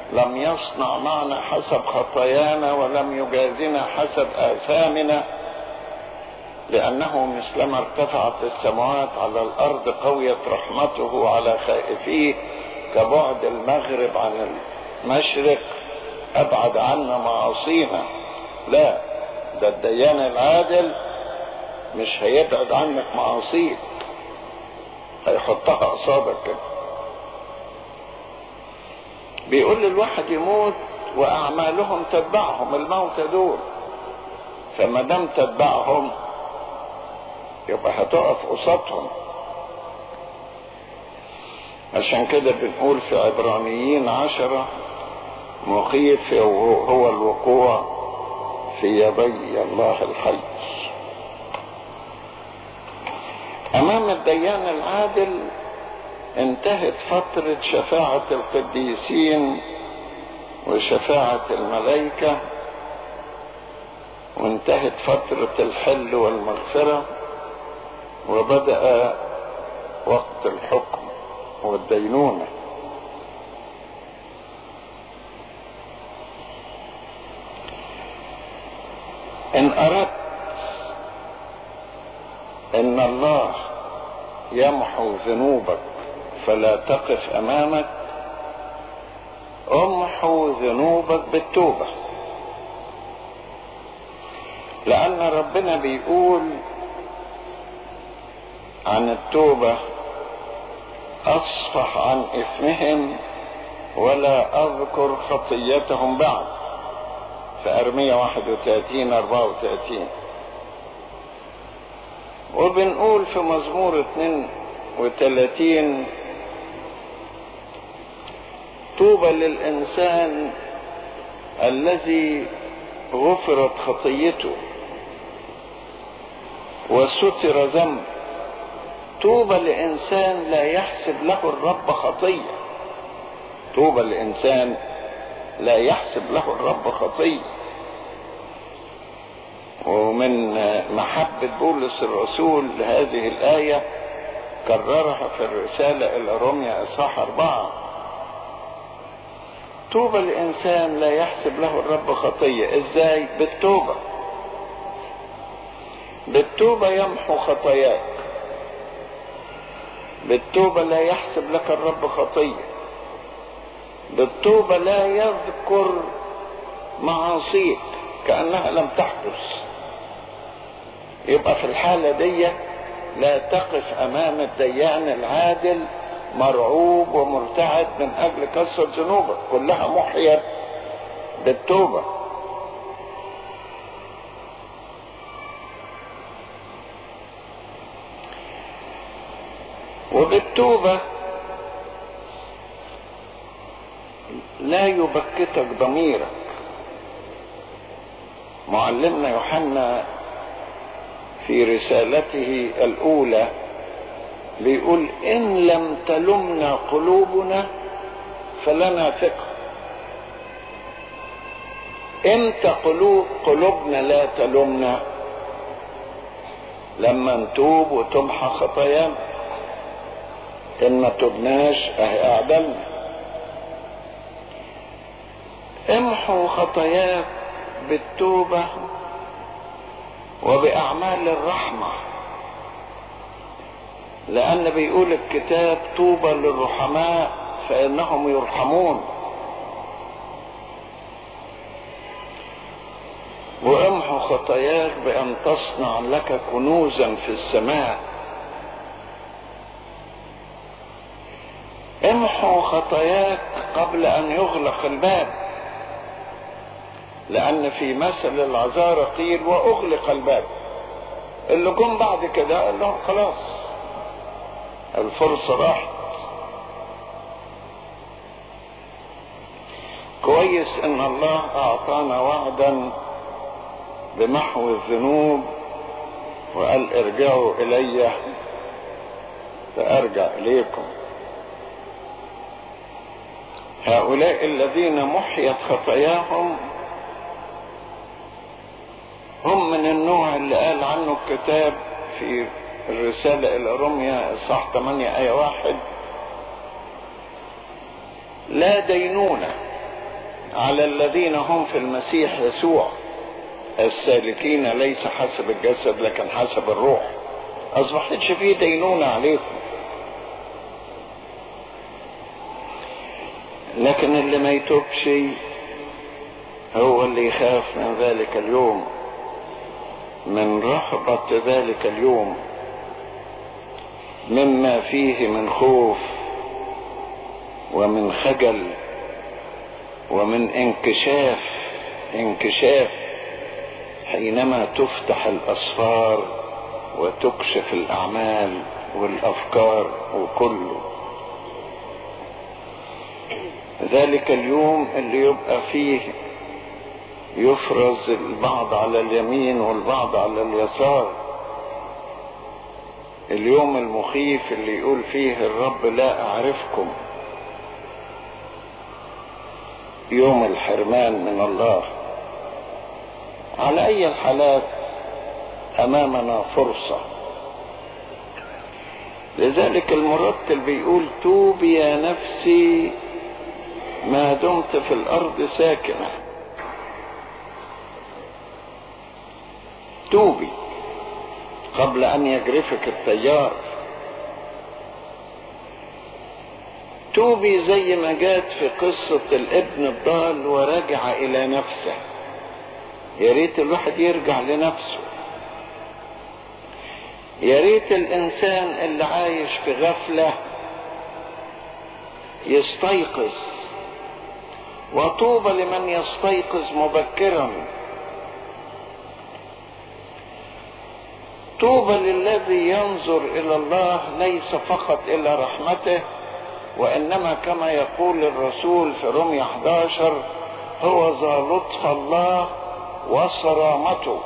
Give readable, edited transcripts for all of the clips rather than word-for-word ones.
لم يصنع معنا حسب خطايانا ولم يجازنا حسب آثامنا، لأنه مثلما ارتفعت السماوات على الأرض قويت رحمته على خائفيه، كبعد المغرب عن المشرق أبعد عنا معاصينا. لا، ده الديان العادل مش هيبعد عنك معاصيك، هيحطها قصادك كده. بيقول الواحد يموت وأعمالهم تتبعهم، الموتى دول، فما دام تتبعهم يبقى هتقف قصادهم. عشان كده بنقول في عبرانيين 10 مخيف هو الوقوع في يدي الله الحي. امام الديان العادل انتهت فترة شفاعة القديسين وشفاعة الملائكة، وانتهت فترة الحل والمغفرة، وبدأ وقت الحكم والدينونة. إن أردت إن الله يمحو ذنوبك فلا تقف أمامك، امحو ذنوبك بالتوبة، لأن ربنا بيقول عن التوبة: أصفح عن إثمهم ولا أذكر خطيتهم بعد، في أرمية 31-34. وبنقول في مزمور 32: طوبى للإنسان الذي غفرت خطيته وستر ذنبه. طوبى لإنسان لا يحسب له الرب خطية. طوبى لإنسان لا يحسب له الرب خطية. ومن محبة بولس الرسول لهذه الآية كررها في الرسالة إلى روميا إصحاح 4: طوبى لإنسان لا يحسب له الرب خطية. إزاي؟ بالتوبة. بالتوبة يمحو خطاياك، بالتوبة لا يحسب لك الرب خطية، بالتوبة لا يذكر معاصيك كأنها لم تحدث. يبقى في الحالة دي لا تقف أمام الديان العادل مرعوب ومرتعد من أجل كسر ذنوبك، كلها محيت بالتوبة. وبالتوبة لا يبكتك ضميرك. معلمنا يوحنا في رسالته الأولى بيقول: إن لم تلمنا قلوبنا فلنا ثقة. امتى قلوبنا لا تلمنا؟ لما نتوب وتمحى خطايانا. إن ما تبناش أهي أعدلنا. امحوا خطاياك بالتوبة وبأعمال الرحمة، لأن بيقول الكتاب: طوبى للرحماء فإنهم يرحمون. وامحوا خطاياك بأن تصنع لك كنوزا في السماء. امحوا خطاياك قبل أن يغلق الباب، لأن في مثل العذارى قيل: وأغلق الباب. اللي جم بعد كده قال لهم: خلاص الفرصة راحت. كويس إن الله أعطانا وعدا بمحو الذنوب، وقال: ارجعوا إلي فأرجع إليكم. هؤلاء الذين محيت خطاياهم هم من النوع اللي قال عنه الكتاب في الرسالة إلى روميا إصحاح 8 آية 1: لا دينونة على الذين هم في المسيح يسوع السالكين ليس حسب الجسد لكن حسب الروح. اصبحتش فيه دينونة عليكم. لكن اللي ما يتوبش هو اللي يخاف من ذلك اليوم، من رهبة ذلك اليوم، مما فيه من خوف ومن خجل ومن انكشاف حينما تفتح الأسفار وتكشف الأعمال والأفكار وكله. ذلك اليوم اللي يبقى فيه يفرز البعض على اليمين والبعض على اليسار، اليوم المخيف اللي يقول فيه الرب لا أعرفكم، يوم الحرمان من الله. على أي الحالات أمامنا فرصة. لذلك المرتل بيقول توبي يا نفسي ما دمت في الأرض ساكنة. توبي قبل أن يجرفك التيار. توبي زي ما جات في قصة الابن الضال ورجع إلى نفسه. يا ريت الواحد يرجع لنفسه. يا ريت الإنسان اللي عايش في غفلة يستيقظ، وطوبى لمن يستيقظ مبكرا. طوبى للذي ينظر إلى الله ليس فقط إلى رحمته، وإنما كما يقول الرسول في رمية 11 هو ذا لطف الله وصرامته.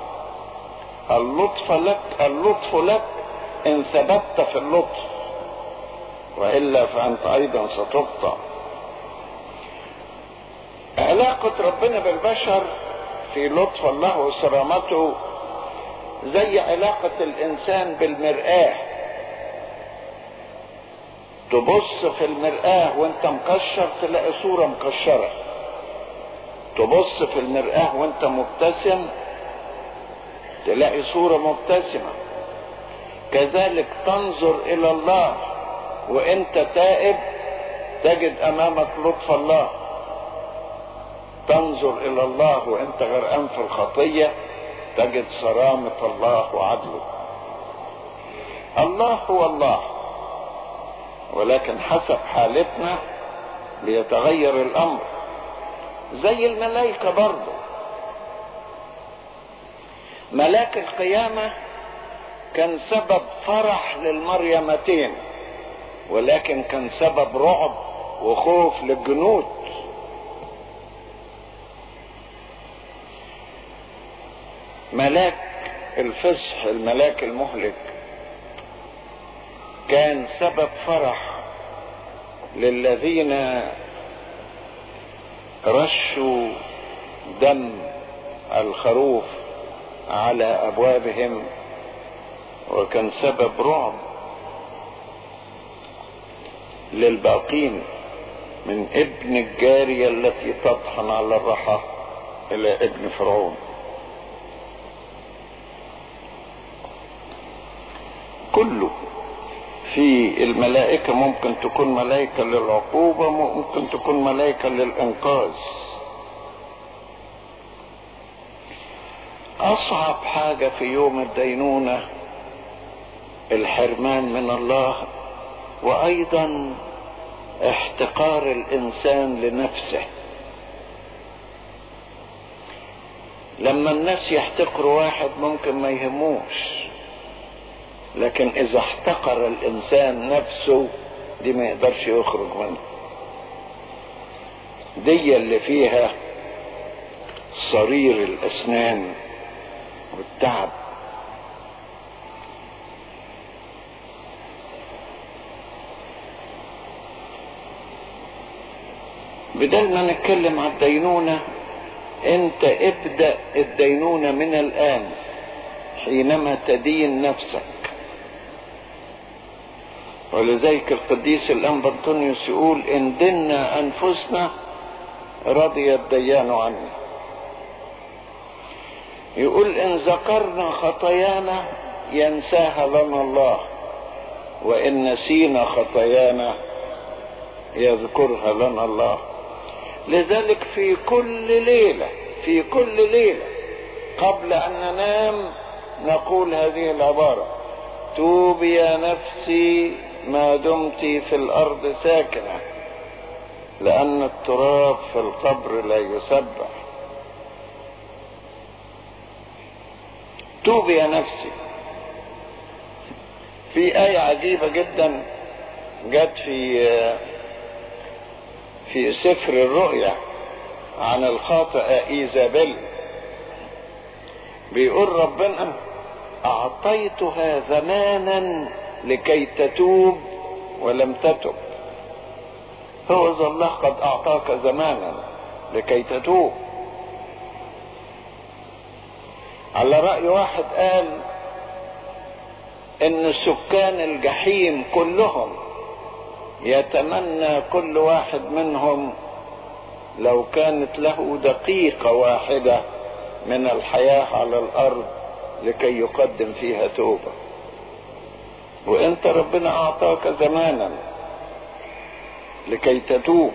اللطف لك إن ثبت في اللطف، وإلا فأنت أيضا ستبطأ. علاقة ربنا بالبشر في لطف الله وصرامته زي علاقة الإنسان بالمرآة. تبص في المرآة وانت مكشر تلاقي صورة مكشرة، تبص في المرآة وانت مبتسم تلاقي صورة مبتسمة. كذلك تنظر إلى الله وانت تائب تجد أمامك لطف الله. تنظر إلى الله وانت غرقان في الخطية تجد صرامة الله وعدله. الله هو الله، ولكن حسب حالتنا بيتغير الأمر. زي الملائكة برضو. ملاك القيامة كان سبب فرح للمريمتين، ولكن كان سبب رعب وخوف للجنود. ملاك الفصح الملاك المهلك كان سبب فرح للذين رشوا دم الخروف على أبوابهم، وكان سبب رعب للباقين من ابن الجارية التي تطحن على الرحى إلى ابن فرعون. كله في الملائكة ممكن تكون ملائكة للعقوبة، ممكن تكون ملائكة للإنقاذ. أصعب حاجة في يوم الدينونة الحرمان من الله، وأيضا احتقار الإنسان لنفسه. لما الناس يحتقروا واحد ممكن ما يهموش، لكن إذا احتقر الإنسان نفسه دي ما يقدرش يخرج منها. دي اللي فيها صرير الأسنان والتعب. بدل ما نتكلم عن الدينونة، انت ابدأ الدينونة من الآن حينما تدين نفسك. ولذلك القديس الأنبا أنطونيوس يقول إن دنا أنفسنا رضي الديان عني. يقول إن ذكرنا خطايانا ينساها لنا الله، وإن نسينا خطايانا يذكرها لنا الله. لذلك في كل ليلة قبل أن ننام نقول هذه العبارة: توبي يا نفسي ما دمت في الأرض ساكنة، لأن التراب في القبر لا يسبح. توبي يا نفسي. في آية عجيبة جدا جت في سفر الرؤيا عن الخاطئة إيزابيل. بيقول ربنا: أعطيتها زمانا لكي تتوب ولم تتب. هو الله قد أعطاك زمانا لكي تتوب. على رأي واحد قال إن سكان الجحيم كلهم يتمنى كل واحد منهم لو كانت له دقيقة واحدة من الحياة على الأرض لكي يقدم فيها توبة. وانت ربنا أعطاك زمانا لكي تتوب.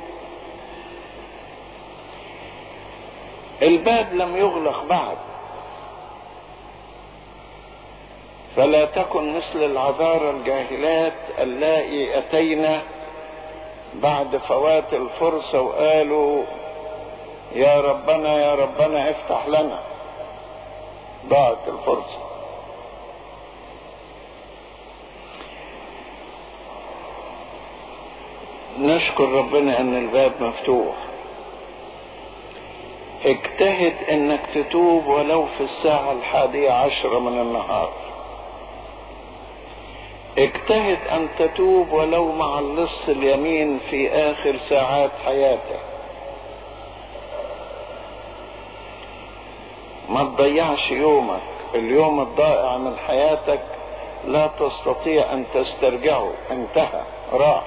الباب لم يغلق بعد، فلا تكن مثل العذارى الجاهلات اللائي أتينا بعد فوات الفرصة وقالوا: يا ربنا يا ربنا افتح لنا. ضاعت الفرصة. نشكر ربنا ان الباب مفتوح. اجتهد انك تتوب ولو في الساعة 11 من النهار. اجتهد ان تتوب ولو مع اللص اليمين في اخر ساعات حياتك. ما تضيعش يومك. اليوم الضائع من حياتك لا تستطيع ان تسترجعه، انتهى، راح.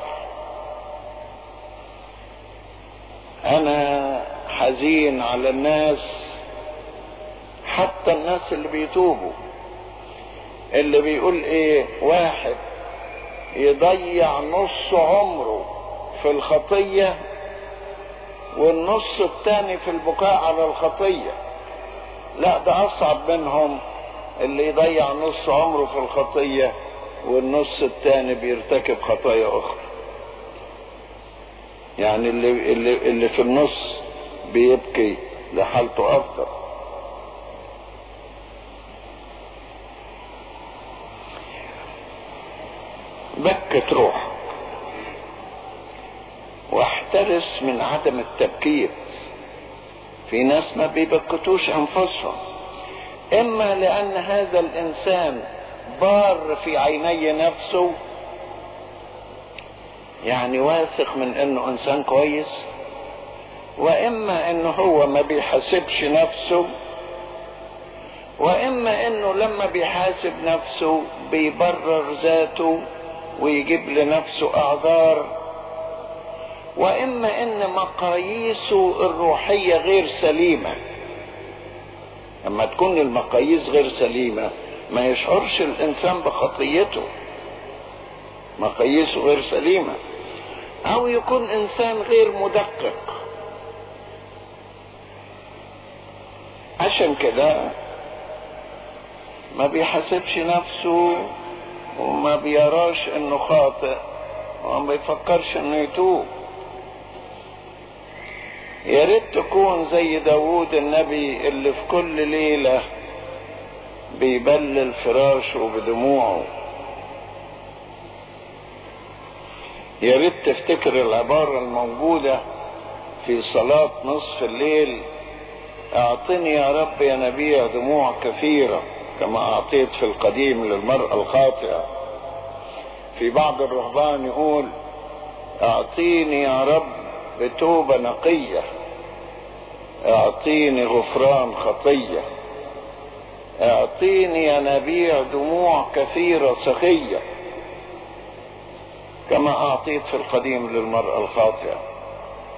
انا حزين على الناس، حتى الناس اللي بيتوبوا، اللي بيقول ايه: واحد يضيع نص عمره في الخطية والنص التاني في البكاء على الخطية. لا، ده اصعب منهم اللي يضيع نص عمره في الخطية والنص التاني بيرتكب خطايا اخرى. يعني اللي في النص بيبكي لحالته افضل. بكت روح، واحترس من عدم التبكيت. في ناس ما بيبكتوش انفسهم، اما لان هذا الانسان بار في عيني نفسه، يعني واثق من انه انسان كويس، واما انه هو ما بيحاسبش نفسه، واما انه لما بيحاسب نفسه بيبرر ذاته ويجيب لنفسه اعذار، واما ان مقاييسه الروحية غير سليمة. لما تكون المقاييس غير سليمة ما يشعرش الانسان بخطيته، مقاييسه غير سليمة. او يكون انسان غير مدقق. عشان كده ما بيحاسبش نفسه وما بيراش انه خاطئ وما بيفكرش انه يتوب. يا ريت تكون زي داوود النبي اللي في كل ليلة بيبلل فراشه بدموعه. يا ريت تفتكر العبارة الموجودة في صلاة نصف الليل: اعطني يا رب يا نبيع دموع كثيرة كما اعطيت في القديم للمرأة الخاطئة. في بعض الرهبان يقول: اعطيني يا رب بتوبة نقية، اعطيني غفران خطية، اعطيني يا نبيع دموع كثيرة سخية كما اعطيت في القديم للمرأة الخاطئة.